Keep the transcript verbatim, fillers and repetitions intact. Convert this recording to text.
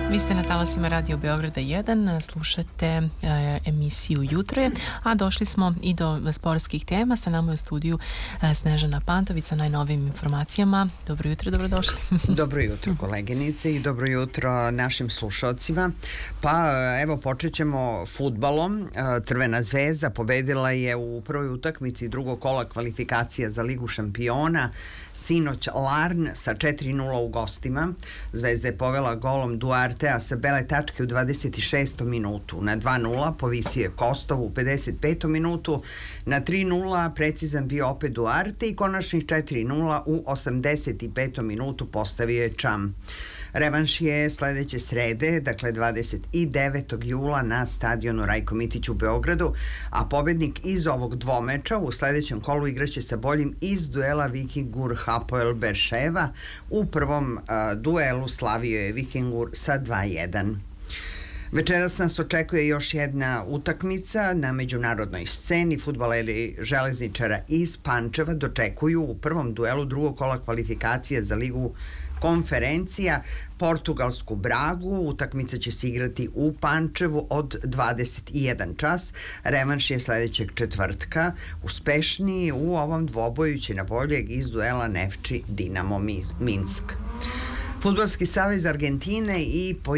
Vi ste na talasima Radio Beograda jedan, slušate e, emisiju Jutro je, a došli smo i do sportskih tema. Sa nama je u studiju e, Snežana Pantović sa najnovijim informacijama. Dobro jutro, dobrodošli. Dobro jutro koleginice i dobro jutro našim slušalcima. Pa evo počet ćemo fudbalom. Crvena zvezda pobedila je u prvoj utakmici drugog kola kvalifikacija za Ligu šampiona sinoć Larn sa četiri nula u gostima. Zvezda je povela golom Duartea sa bele tačke u dvadeset šestom minutu. Na dva nula povisio je Kostov u pedeset petom minutu. Na tri nula precizan bio opet Duarte i konačnih četiri nula u osamdeset petom minutu postavio je Čam. Revanš je sledeće srede, dakle dvadeset devetog jula na stadionu Rajko Mitić u Beogradu, a pobednik iz ovog dvomeča u sledećem kolu igraće sa boljim iz duela Vikingur Hapoel Berševa. U prvom a, duelu slavio je Vikingur sa dva jedan. Večeras nas očekuje još jedna utakmica na međunarodnoj sceni. Fudbaleri Železničara iz Pančeva dočekuju u prvom duelu drugog kola kvalifikacije za Ligu konferencija portugalsku Bragu. Utakmica će se igrati u Pančevu od dvadeset jedan čas. Revanš je sledećeg četvrtka. Uspešniji u ovom dvoboju će na boljeg iz duela Nefči Dinamo Minsk. Fudbalski savez Argentine i